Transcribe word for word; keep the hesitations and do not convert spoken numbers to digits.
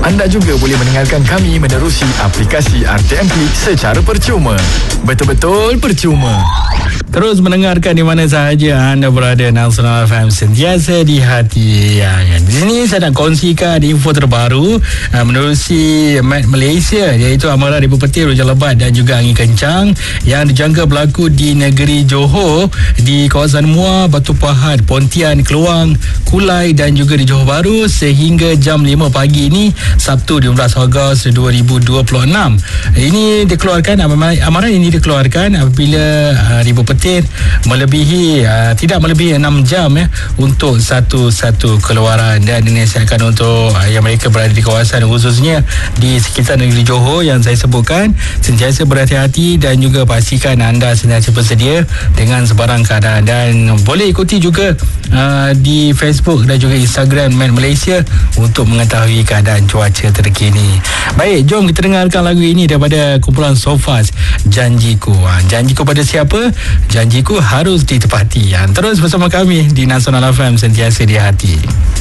Anda juga boleh mendengarkan kami menerusi aplikasi R T M P secara percuma. Betul-betul percuma. Terus mendengarkan di mana sahaja anda berada. Nasional F M sentiasa di hati. Ya, kan? Di sini saya nak kongsikan info terbaru uh, menerusi Met Malaysia, iaitu amaran ribu petir, hujan lebat dan juga angin kencang yang dijangka berlaku di negeri Johor, di kawasan Muar, Batu Pahat, Pontian, Keluang, Kulai dan juga di Johor Bahru sehingga jam lima pagi ini, Sabtu lima belas Ogos dua ribu dua puluh enam. Ini dikeluarkan, amaran ini dikeluarkan apabila uh, ribu petir melebihi uh, tidak melebihi enam jam ya untuk satu-satu keluaran, dan ini disiapkan untuk uh, yang mereka berada di kawasan khususnya di sekitar negeri Johor yang saya sebutkan. Sentiasa berhati-hati dan juga pastikan anda sentiasa bersedia dengan sebarang keadaan, dan boleh ikuti juga uh, di Facebook dan juga Instagram Met Malaysia untuk mengetahui keadaan cuaca terkini. Baik, jom kita dengarkan lagu ini daripada kumpulan Sofas, Janjiku. uh, Janjiku pada siapa? Janjiku harus ditepati. Terus bersama kami di Nasional F M sentiasa di hati.